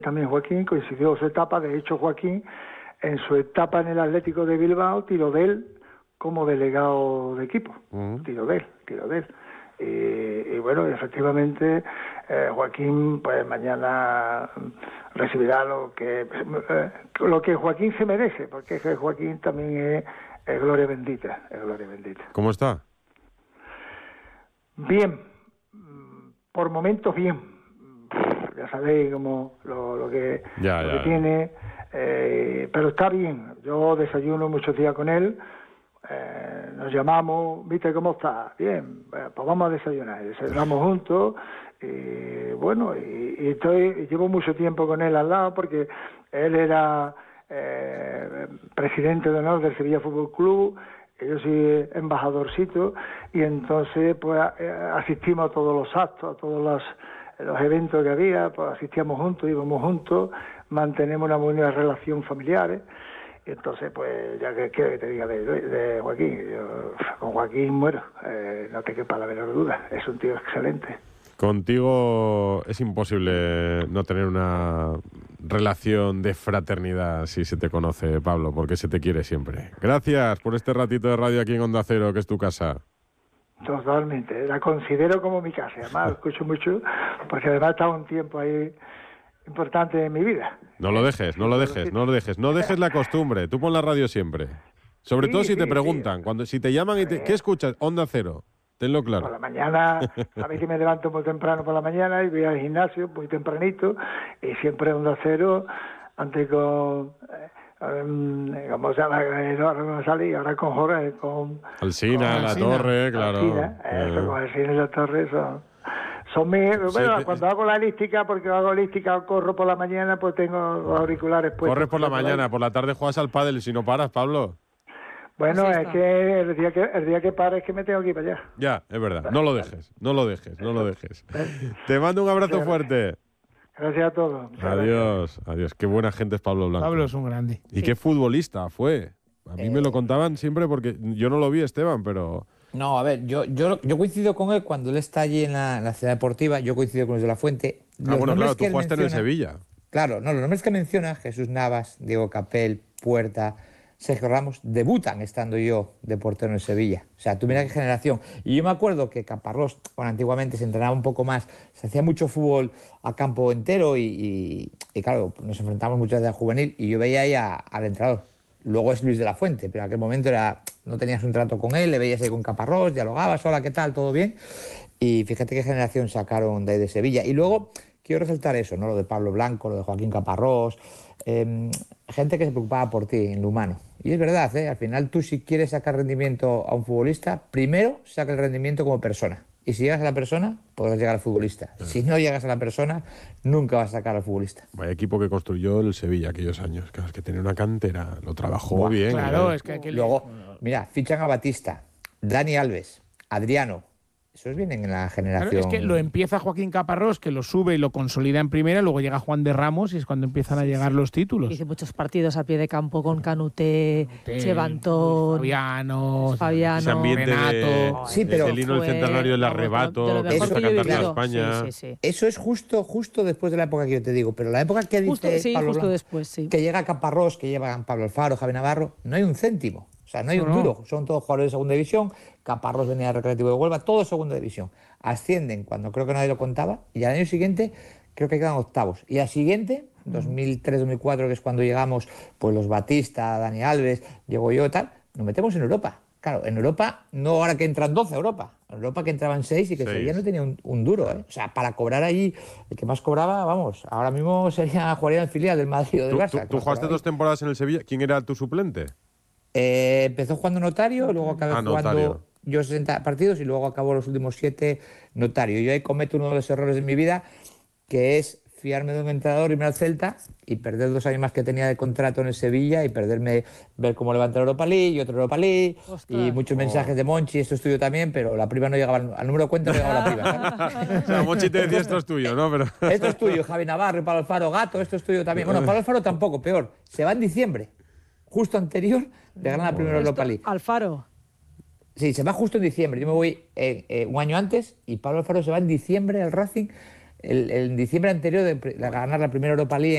también Joaquín, coincidió su etapa. De hecho, Joaquín, en su etapa en el Atlético de Bilbao, tiró de él como delegado de equipo. Tiró de él. Y bueno, efectivamente, Joaquín, pues mañana recibirá lo que Joaquín se merece, porque es que Joaquín también es gloria bendita, ¿Cómo está? Bien, por momentos bien. Ya sabéis como lo que tiene, pero está bien. Yo desayuno muchos días con él, nos llamamos, ¿viste cómo está? Bien, pues vamos a desayunamos juntos, y bueno, y llevo mucho tiempo con él al lado, porque él era presidente de honor del Sevilla Fútbol Club, yo soy embajadorcito, y entonces pues asistimos a todos los actos, a todos los eventos que había, pues asistíamos juntos, íbamos juntos, mantenemos una buena relación familiar. Y entonces, pues, ya que quiero que te diga de Joaquín, yo con Joaquín muero, no te quepa la menor duda, es un tío excelente. Contigo es imposible no tener una relación de fraternidad si se te conoce, Pablo, porque se te quiere siempre. Gracias por este ratito de radio aquí en Onda Cero, que es tu casa. Totalmente, la considero como mi casa, además lo escucho mucho, porque además he estado un tiempo ahí importante en mi vida. No lo dejes la costumbre, tú pon la radio siempre. Sobre todo si te preguntan, si te llaman y ¿qué escuchas? Onda Cero, tenlo claro. Por la mañana, a veces me levanto muy temprano por la mañana y voy al gimnasio muy tempranito, y siempre Onda Cero, antes con... ¿cómo se llama? No salí, ahora con Jorge, con Alsina, La Torre, claro. Alsina, con Alsina y La Torre son mis... Bueno, cuando hago la elíptica, porque hago elíptica, corro por la mañana, pues tengo los auriculares puestos. Corres por la mañana, por la tarde juegas al pádel y si no paras, Pablo. Bueno, es que el día que pare es que me tengo que ir para allá. Ya, es verdad. No lo dejes. Te mando un abrazo fuerte. Gracias a todos. Adiós. Qué buena gente es Pablo Blanco. Pablo es un grande. Y qué futbolista fue. A mí me lo contaban siempre porque yo no lo vi, Esteban, pero... No, a ver, yo coincido con él cuando él está allí en la ciudad deportiva, yo coincido con los de la Fuente. Bueno, claro, tú jugaste en el Sevilla. Claro, no, los nombres que menciona, Jesús Navas, Diego Capel, Puerta, Sergio Ramos, debutan estando yo de portero en Sevilla. O sea, tú mira qué generación. Y yo me acuerdo que Caparrós, bueno, antiguamente se entrenaba un poco más, se hacía mucho fútbol a campo entero y claro, nos enfrentamos muchas veces a juvenil y yo veía ahí al entrenador. Luego es Luis de la Fuente, pero en aquel momento no tenías un trato con él, le veías ahí con Caparrós, dialogabas, hola, ¿qué tal? ¿Todo bien? Y fíjate qué generación sacaron de ahí de Sevilla. Y luego quiero resaltar eso, ¿no? Lo de Pablo Blanco, lo de Joaquín Caparrós, gente que se preocupaba por ti en lo humano. Y es verdad, al final tú si quieres sacar rendimiento a un futbolista, primero saca el rendimiento como persona. Y si llegas a la persona, podrás llegar al futbolista. Si no llegas a la persona, nunca vas a sacar al futbolista. Vaya equipo que construyó el Sevilla aquellos años. Claro, es que tenía una cantera, lo trabajó bien. Claro, es que luego, mira, fichan a Batista, Dani Alves, Adriano. Esos vienen en la generación... Claro, es que lo empieza Joaquín Caparrós, que lo sube y lo consolida en primera, luego llega Juan de Ramos y es cuando empiezan a llegar los títulos. Hice muchos partidos a pie de campo con Canuté, Chevantón, Fabiano, Renato, sí, pero el hino del centenario del arrebato, eso, para cantar a España. Sí. Eso es justo después de la época que yo te digo, pero la época que dice Pablo Blanco, después, sí. Que llega Caparrós, que llevan Pablo Alfaro, Javi Navarro, no hay un céntimo. O sea, no hay un duro, son todos jugadores de segunda división. Caparrós venía del Recreativo de Huelva, todos segunda división. Ascienden cuando creo que nadie lo contaba y al año siguiente creo que quedan octavos. Y al siguiente, 2003-2004, que es cuando llegamos, pues los Batista, Dani Alves, llego yo y tal, nos metemos en Europa. Claro, en Europa, no ahora que entran 12 a Europa, en Europa que entraban 6 y que Sevilla no tenía un duro. O sea, para cobrar allí, el que más cobraba, vamos, ahora mismo jugaría en el filial del Madrid o del Barça. ¿Tú jugaste 2 temporadas en el Sevilla? ¿Quién era tu suplente? Empezó jugando Notario, luego acabé jugando yo 60 partidos y luego acabó los últimos 7 Notario. Yo ahí cometo uno de los errores de mi vida, que es fiarme de un entrenador, irme al Celta y perder 2 años más que tenía de contrato en el Sevilla y perderme, ver cómo levantar Europa League y otro Europa League. ¡Ostras! Y muchos mensajes de Monchi, esto es tuyo también, pero la prima no llegaba, al número de cuenta no llegaba la prima, ¿sabes? O sea, Monchi te decía esto es tuyo, ¿no? Pero... Esto es tuyo, Javi Navarro, Pablo Alfaro, Gato, esto es tuyo también. Bueno, Pablo Alfaro tampoco, peor, se va en diciembre, justo anterior de ganar la primera Europa League. Alfaro. Sí, se va justo en diciembre. Yo me voy un año antes y Pablo Alfaro se va en diciembre al Racing, el diciembre anterior de ganar la primera Europa League